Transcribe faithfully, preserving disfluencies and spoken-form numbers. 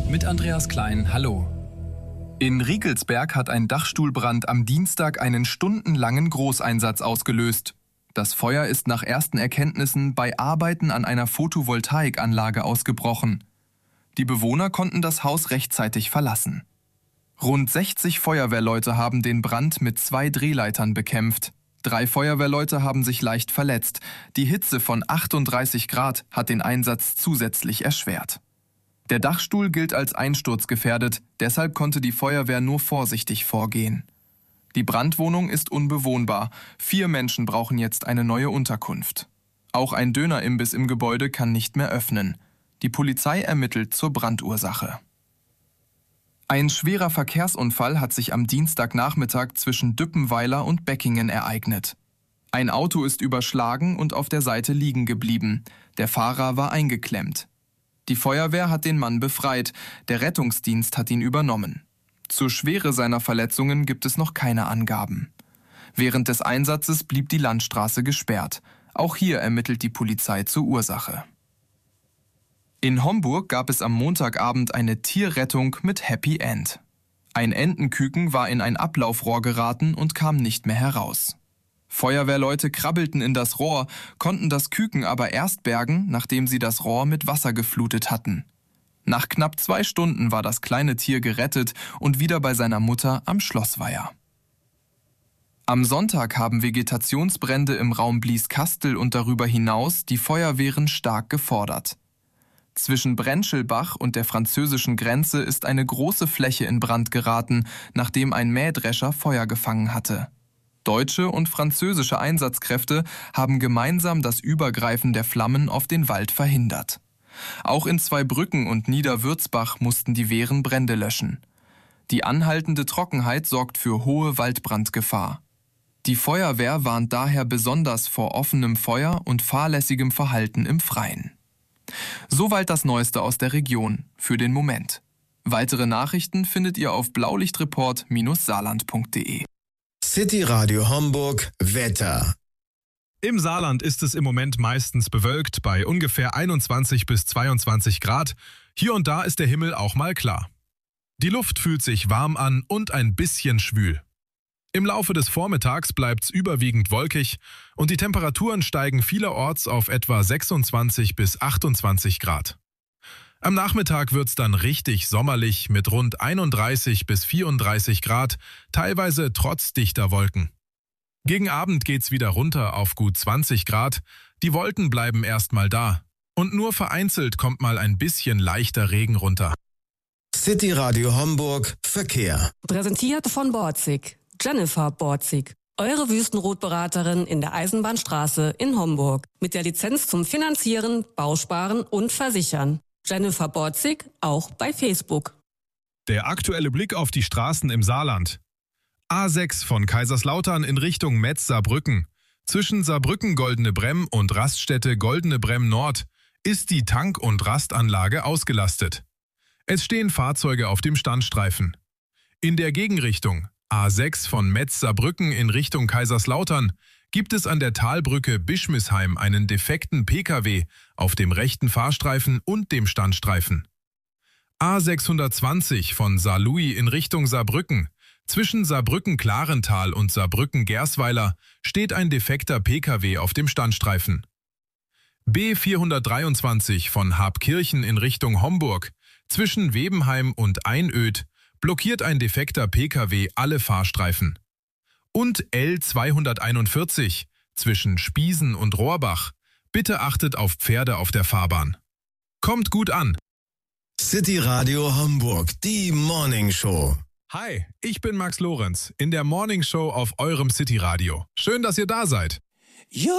mit Andreas Klein. Hallo. In Riegelsberg hat ein Dachstuhlbrand am Dienstag einen stundenlangen Großeinsatz ausgelöst. Das Feuer ist nach ersten Erkenntnissen bei Arbeiten an einer Photovoltaikanlage ausgebrochen. Die Bewohner konnten das Haus rechtzeitig verlassen. Rund sechzig Feuerwehrleute haben den Brand mit zwei Drehleitern bekämpft. Drei Feuerwehrleute haben sich leicht verletzt. Die Hitze von achtunddreißig Grad hat den Einsatz zusätzlich erschwert. Der Dachstuhl gilt als einsturzgefährdet, deshalb konnte die Feuerwehr nur vorsichtig vorgehen. Die Brandwohnung ist unbewohnbar. Vier Menschen brauchen jetzt eine neue Unterkunft. Auch ein Dönerimbiss im Gebäude kann nicht mehr öffnen. Die Polizei ermittelt zur Brandursache. Ein schwerer Verkehrsunfall hat sich am Dienstagnachmittag zwischen Düppenweiler und Beckingen ereignet. Ein Auto ist überschlagen und auf der Seite liegen geblieben. Der Fahrer war eingeklemmt. Die Feuerwehr hat den Mann befreit. Der Rettungsdienst hat ihn übernommen. Zur Schwere seiner Verletzungen gibt es noch keine Angaben. Während des Einsatzes blieb die Landstraße gesperrt. Auch hier ermittelt die Polizei zur Ursache. In Homburg gab es am Montagabend eine Tierrettung mit Happy End. Ein Entenküken war in ein Ablaufrohr geraten und kam nicht mehr heraus. Feuerwehrleute krabbelten in das Rohr, konnten das Küken aber erst bergen, nachdem sie das Rohr mit Wasser geflutet hatten. Nach knapp zwei Stunden war das kleine Tier gerettet und wieder bei seiner Mutter am Schlossweiher. Am Sonntag haben Vegetationsbrände im Raum Blieskastel und darüber hinaus die Feuerwehren stark gefordert. Zwischen Brenschelbach und der französischen Grenze ist eine große Fläche in Brand geraten, nachdem ein Mähdrescher Feuer gefangen hatte. Deutsche und französische Einsatzkräfte haben gemeinsam das Übergreifen der Flammen auf den Wald verhindert. Auch in Zweibrücken und Niederwürzbach mussten die Wehren Brände löschen. Die anhaltende Trockenheit sorgt für hohe Waldbrandgefahr. Die Feuerwehr warnt daher besonders vor offenem Feuer und fahrlässigem Verhalten im Freien. Soweit das Neueste aus der Region, für den Moment. Weitere Nachrichten findet ihr auf blaulichtreport Bindestrich saarland Punkt de. City Radio Homburg Wetter. Im Saarland ist es im Moment meistens bewölkt bei ungefähr einundzwanzig bis zweiundzwanzig Grad. Hier und da ist der Himmel auch mal klar. Die Luft fühlt sich warm an und ein bisschen schwül. Im Laufe des Vormittags bleibt's überwiegend wolkig und die Temperaturen steigen vielerorts auf etwa sechsundzwanzig bis achtundzwanzig Grad. Am Nachmittag wird's dann richtig sommerlich mit rund einunddreißig bis vierunddreißig Grad, teilweise trotz dichter Wolken. Gegen Abend geht's wieder runter auf gut zwanzig Grad, die Wolken bleiben erstmal da und nur vereinzelt kommt mal ein bisschen leichter Regen runter. City Radio Homburg Verkehr. Präsentiert von Borzig. Jennifer Borzig. Eure Wüstenrotberaterin in der Eisenbahnstraße in Homburg. Mit der Lizenz zum Finanzieren, Bausparen und Versichern. Jennifer Borzig, auch bei Facebook. Der aktuelle Blick auf die Straßen im Saarland. A sechs von Kaiserslautern in Richtung Metz-Saarbrücken. Zwischen Saarbrücken-Goldene Bremm und Raststätte Goldene Bremm Nord ist die Tank- und Rastanlage ausgelastet. Es stehen Fahrzeuge auf dem Standstreifen. In der Gegenrichtung A sechs von Metz-Saarbrücken in Richtung Kaiserslautern gibt es an der Talbrücke Bischmisheim einen defekten Pkw auf dem rechten Fahrstreifen und dem Standstreifen. A sechshundertzwanzig von Saarlouis in Richtung Saarbrücken. Zwischen Saarbrücken-Klarental und Saarbrücken-Gersweiler steht ein defekter Pkw auf dem Standstreifen. B vierhundertdreiundzwanzig von Habkirchen in Richtung Homburg. Zwischen Webenheim und Einöd blockiert ein defekter Pkw alle Fahrstreifen. Und L zweihunderteinundvierzig zwischen Spiesen und Rohrbach. Bitte achtet auf Pferde auf der Fahrbahn. Kommt gut an. City Radio Homburg, die Morning Show. Hi, ich bin Max Lorenz in der Morning Show auf eurem City Radio. Schön, dass ihr da seid. Jo